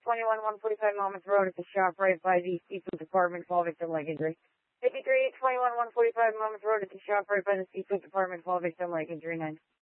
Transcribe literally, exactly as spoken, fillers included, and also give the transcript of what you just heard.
twenty-one one forty-five Monmouth Road at the shop right by the seafood department, fall victim leg injury. fifty-three twenty-one one forty-five Monmouth Road at the shop right by the seafood department, fall victim leg injury nine.